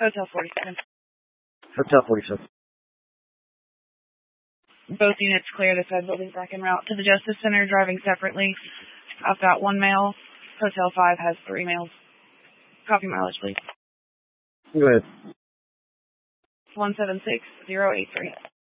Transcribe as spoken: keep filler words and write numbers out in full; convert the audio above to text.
Hotel forty-seven. Hotel forty-seven. Both units clear. The Fed building's back en route to the Justice Center, driving separately. I've got one male. Hotel five has three males. Copy mileage, please. Go ahead. one seven six zero eight three.